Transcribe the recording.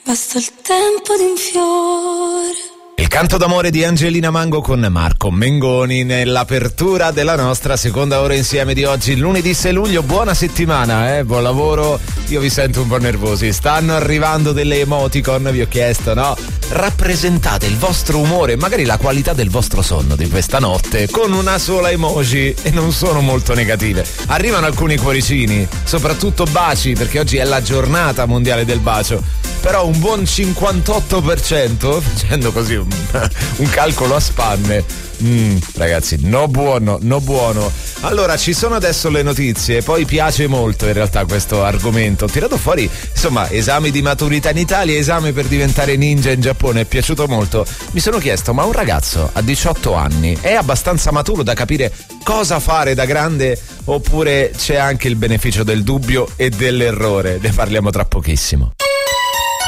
basta il tempo di un fiore. Il canto d'amore di Angelina Mango con Marco Mengoni nell'apertura della nostra seconda ora insieme di oggi, lunedì 6 luglio. Buona settimana, buon lavoro. Io vi sento un po' nervosi, stanno arrivando delle emoticon, vi ho chiesto, no? Rappresentate il vostro umore, magari la qualità del vostro sonno di questa notte con una sola emoji, e non sono molto negative. Arrivano alcuni cuoricini, soprattutto baci, perché oggi è la giornata mondiale del bacio. Però un buon 58%, facendo così un calcolo a spanne, ragazzi, no buono. Allora, ci sono adesso le notizie, poi piace molto in realtà questo argomento. Ho tirato fuori, insomma, esami di maturità in Italia, esame per diventare ninja in Giappone, è piaciuto molto. Mi sono chiesto, ma un ragazzo a 18 anni è abbastanza maturo da capire cosa fare da grande, oppure c'è anche il beneficio del dubbio e dell'errore? Ne parliamo tra pochissimo.